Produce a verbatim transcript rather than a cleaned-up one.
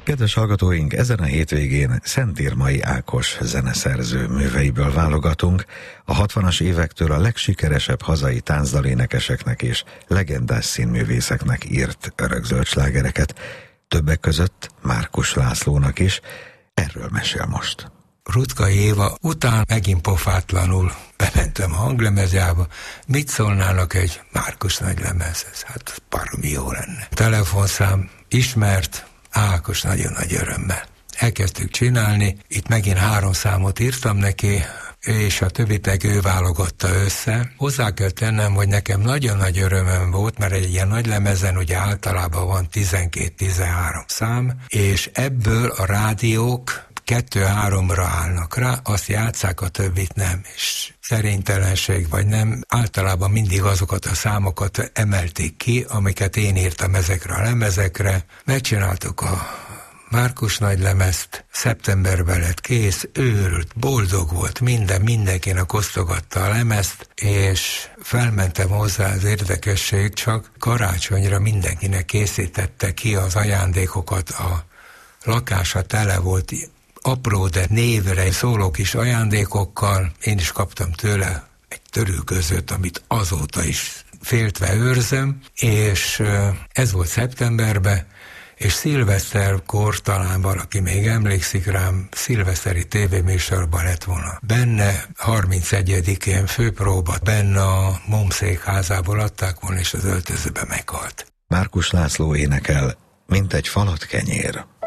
Kedves hallgatóink, ezen a hétvégén Szentírmai Ákos zeneszerző műveiből válogatunk, a hatvanas évektől a legsikeresebb hazai táncdalénekeseknek és legendás színművészeknek írt örökzöld slágereket, többek között Márkus Lászlónak is. Erről mesél most. Rutka Éva után megint pofátlanul bementem a hanglemezjába. Mit szólnának egy Márkus nagylemezhez? Hát baromi jó lenne. Telefonszám ismert, Ákos nagyon nagy örömmel. Elkezdtük csinálni, itt megint három számot írtam neki, és a többit meg ő válogatta össze. Hozzá kell tennem, hogy nekem nagyon nagy örömöm volt, mert egy ilyen nagy lemezen ugye általában van tizenkét-tizenhárom szám, és ebből a rádiók kettő-háromra állnak rá, azt játsszák, a többit nem, és szerénytelenség vagy nem, általában mindig azokat a számokat emelték ki, amiket én írtam ezekre a lemezekre. Megcsináltuk a Márkus nagy lemezt, szeptemberben lett kész, őrült, boldog volt, minden, mindenkinek osztogatta a lemezt, és felmentem hozzá, az érdekesség, csak karácsonyra mindenkinek készítette ki az ajándékokat, a lakása tele volt apró, de névre szóló kis ajándékokkal. Én is kaptam tőle egy törülközőt, amit azóta is féltve őrzöm, és ez volt szeptemberben, és szilveszterkor talán valaki még emlékszik rám, szilveszteri tévéműsorban lett volna benne, harmincegyedikén főpróba, benne a Momszékházából adták volna, és az öltözőbe meghalt. Márkus László énekel, mint egy falat kenyér.